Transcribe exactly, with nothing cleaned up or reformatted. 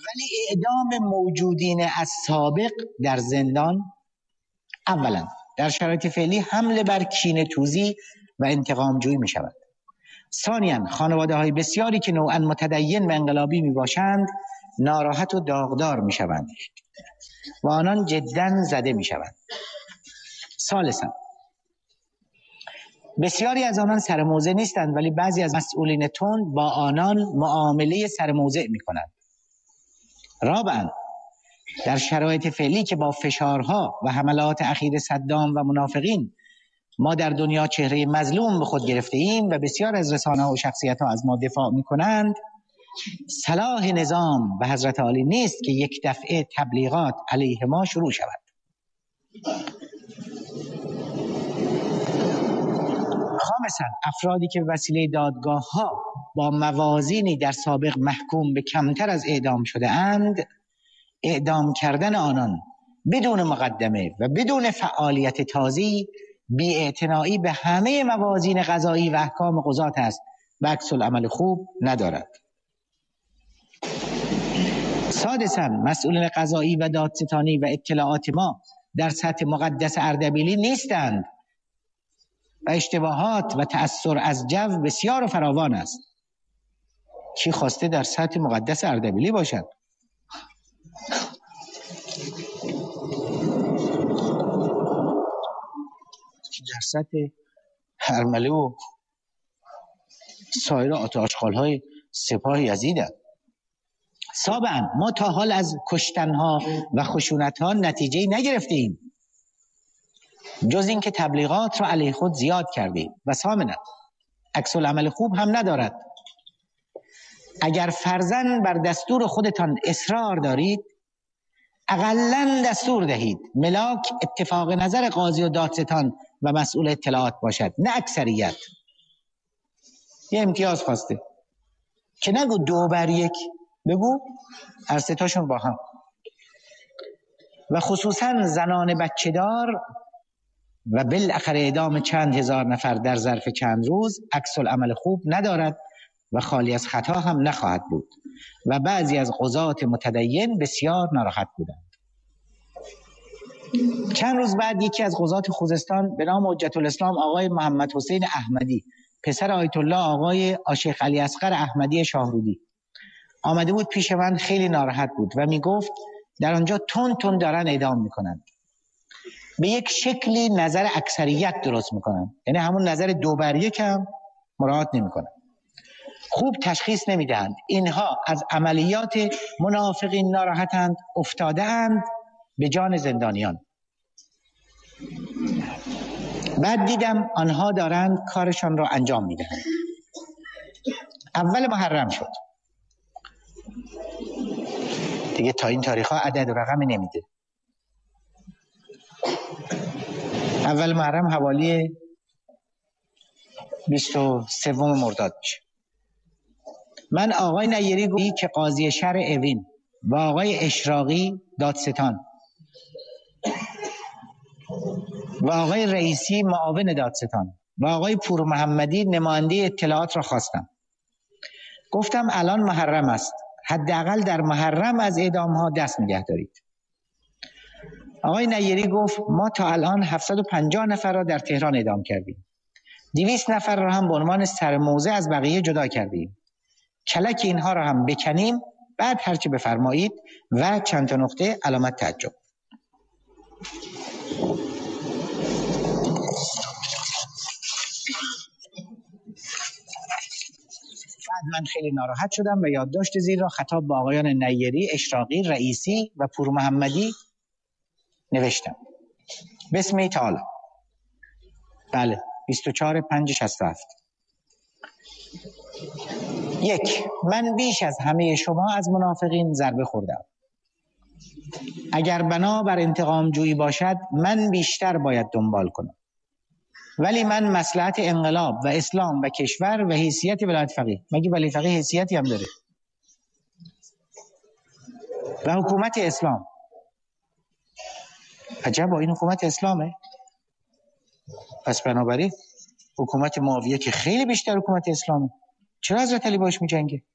ولی اعدام موجودین از سابق در زندان اولا در شرایط فعلی حمله بر کینه توزی و انتقام جویی می شود. ثانیاً خانواده های بسیاری که نوعاً متدین و انقلابی می باشند ناراحت و داغدار می شوند و آنان جداً زده می شوند. ثالثاً بسیاری از آنان سر موضع نیستند ولی بعضی از مسئولین تند با آنان معامله سر موضع می کنند. رابعاً در شرایط فعلی که با فشارها و حملات اخیر صدام و منافقین ما در دنیا چهره مظلوم به خود گرفته ایم و بسیار از رسانه‌ها و شخصیت‌ها از ما دفاع می‌کنند، صلاح نظام و حضرت عالی نیست که یک دفعه تبلیغات علیه ما شروع شود. خامساً افرادی که وسیله دادگاه‌ها با موازینی در سابق محکوم به کمتر از اعدام شده اند، اعدام کردن آنان بدون مقدمه و بدون فعالیت تازی بی‌اعتنایی به همه موازین قضایی و احکام قضات است و عکس العمل خوب ندارد. سادساً مسئولین قضایی و دادستانی و اطلاعات ما در سطح مقدس اردبیلی نیستند و اشتباهات و تأثیر از جو بسیار و فراوان است. کی خواسته در سطح مقدس اردبیلی باشد؟ در سطح هرمله و سایر آشغال‌های سپاه یزید. سابعاً ما تا حال از کشتنها و خشونتها نتیجه نگرفتیم جز این که تبلیغات را علیه خود زیاد کردیم و ثامناً عکس العمل خوب هم ندارد. اگر فرضاً بر دستور خودتان اصرار دارید اقلاً دستور دهید ملاک اتفاق نظر قاضی و دادستان و مسئول اطلاعات باشد نه اکثریت. یه امتیاز خواسته که نگو دو بر یک، بگو هر سه تاشون با هم. و خصوصاً زنان بچه دار و بالاخره اعدام چند هزار نفر در ظرف چند روز عکس العمل خوب ندارد و خالی از خطا هم نخواهد بود و بعضی از قضات متدین بسیار ناراحت بودند. چند روز بعد یکی از قضات خوزستان به نام حجت الاسلام آقای محمد حسین احمدی پسر آیت الله آقای شیخ علی اصغر احمدی شاهرودی آمده بود پیش من. خیلی ناراحت بود و می گفت در آنجا تون تون دارن اعدام میکنن، به یک شکلی نظر اکثریت درست میکنن، یعنی همون نظر دو بر یک هم مراعات نمیکنن، خوب تشخیص نمیدهند. اینها از عملیات منافقین ناراحتند، افتاده اند به جان زندانیان. بعد دیدم آنها دارند کارشان را انجام میدهند. اول محرم شد دیگه، تا این تاریخ ها عدد و رقمی نمیده. اول محرم حوالی بیست و سوم مرداد میشه. من آقای نیری گویی که قاضی شهر اوین و آقای اشراقی دادستان و آقای رئیسی معاون دادستان و آقای پور محمدی نماینده اطلاعات را خواستم. گفتم الان محرم است، حداقل در محرم از اعدام ها دست نگه دارید. آقای نیری گفت ما تا الان هفتصد و پنجاه نفر را در تهران اعدام کردیم، دویست نفر را هم به عنوان سرموضع از بقیه جدا کردیم، کلک اینها را هم بکنیم بعد هرچی بفرمایید و چند تا نقطه علامت تعجب. بعد من خیلی ناراحت شدم و یادداشت زیر را خطاب به آقایان نیری، اشراقی، رئیسی و پور محمدی نوشتم. بسم تعالی. بله بیست و چهار پنج شصت و هفت. یک، من بیش از همه شما از منافقین ضربه خوردم. اگر بنا بر انتقام جویی باشد من بیشتر باید دنبال کنم، ولی من مصلحت انقلاب و اسلام و کشور و حیثیت ولایت فقیه، مگه ولایت فقیه حیثیتی هم داره، و حکومت اسلام، عجبا این حکومت اسلامه، پس بنابراین حکومت معاویه که خیلی بیشتر حکومت اسلامه، چرا حضرت علی باش میجنگه؟